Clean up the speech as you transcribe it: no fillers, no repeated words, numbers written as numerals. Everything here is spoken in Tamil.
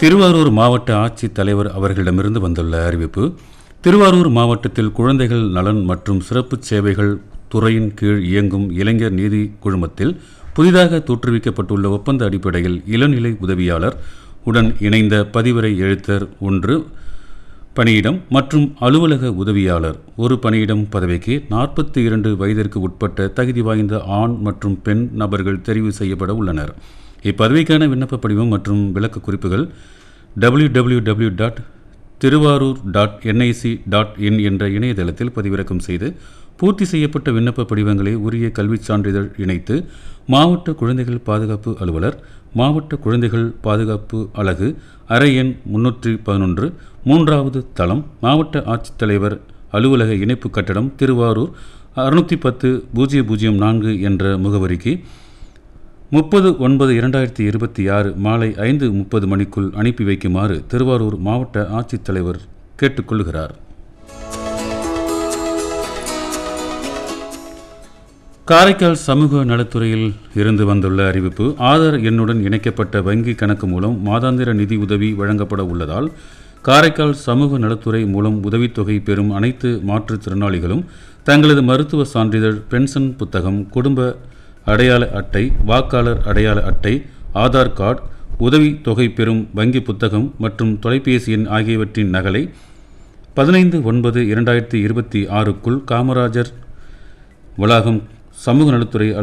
திருவாரூர் மாவட்ட ஆட்சித் தலைவர் அவர்களிடமிருந்து வந்துள்ள அறிவிப்பு. திருவாரூர் மாவட்டத்தில் குழந்தைகள் நலன் மற்றும் சிறப்பு சேவைகள் துறையின் கீழ் இயங்கும் இளைஞர் நீதி குழுமத்தில் புதிதாக தோற்றுவிக்கப்பட்டுள்ள ஒப்பந்த அடிப்படையில் இளநிலை உதவியாளர் உடன் இணைந்த பதிவரை எழுத்தர் 1 பணியிடம் மற்றும் அலுவலக உதவியாளர் 1 பணியிடம் பதவிக்கு 42 வயதிற்கு உட்பட்ட தகுதி வாய்ந்த ஆண் மற்றும் பெண் நபர்கள் தெரிவு செய்யப்பட உள்ளனர். இப்பதவிக்கான விண்ணப்ப படிவம் மற்றும் விளக்க குறிப்புகள் www.tiruvarur.nic.in என்ற இணையதளத்தில் பதிவிறக்கம் செய்து பூர்த்தி செய்யப்பட்ட விண்ணப்ப படிவங்களை உரிய கல்விச் சான்றிதழ் இணைத்து மாவட்ட குழந்தைகள் பாதுகாப்பு அலுவலர், மாவட்ட குழந்தைகள் பாதுகாப்பு அலகு, அறை எண் 311, 3வது தளம், மாவட்ட ஆட்சித்தலைவர் அலுவலக இணைப்பு கட்டடம், திருவாரூர் 610-004 என்ற முகவரிக்கு 30/9/2026 மாலை 5:30 மணிக்குள் அனுப்பி வைக்குமாறு திருவாரூர் மாவட்ட ஆட்சித்தலைவர் கேட்டுக்கொள்கிறார். காரைக்கால் சமூக நலத்துறையில் இருந்து வந்துள்ள அறிவிப்பு. ஆதார் எண்ணுடன் இணைக்கப்பட்ட வங்கி கணக்கு மூலம் மாதாந்திர நிதி உதவி வழங்கப்பட உள்ளதால் காரைக்கால் சமூக நலத்துறை மூலம் உதவித்தொகை பெறும் அனைத்து மாற்றுத்திறனாளிகளும் தங்களது மருத்துவ சான்றிதழ், பென்ஷன் புத்தகம், குடும்ப அடையாள அட்டை, வாக்காளர் அடையாள அட்டை, ஆதார் கார்டு, உதவி தொகை பெறும் வங்கி புத்தகம் மற்றும் தொலைபேசி எண் ஆகியவற்றின் நகலை 15/9/2026க்குள் காமராஜர் வளாகம் சமூக நலத்துறை